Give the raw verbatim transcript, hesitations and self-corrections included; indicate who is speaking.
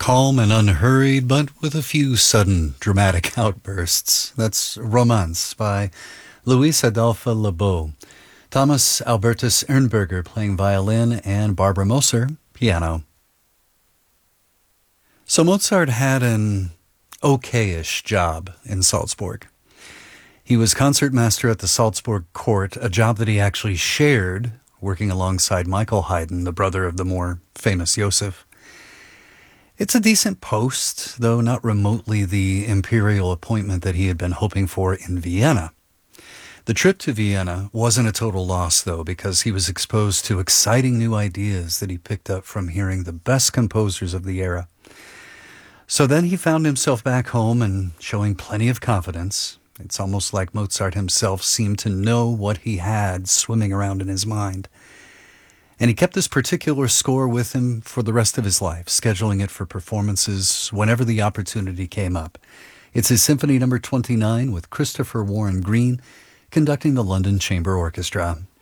Speaker 1: Calm and unhurried, but with a few sudden dramatic outbursts. That's Romance by Luis Adolfo Lebeau. Thomas Albertus Ernberger playing violin and Barbara Moser piano. So Mozart had an okay-ish job in Salzburg. He was concertmaster at the Salzburg court, a job that he actually shared, working alongside Michael Haydn, the brother of the more famous Joseph. It's a decent post, though not remotely the imperial appointment that he had been hoping for in Vienna. The trip to Vienna wasn't a total loss, though, because he was exposed to exciting new ideas that he picked up from hearing the best composers of the era. So then he found himself back home and showing plenty of confidence. It's almost like Mozart himself seemed to know what he had swimming around in his mind. And he kept this particular score with him for the rest of his life, scheduling it for performances whenever the opportunity came up. It's his Symphony Number twenty-nine with Christopher Warren Green conducting the London Chamber Orchestra.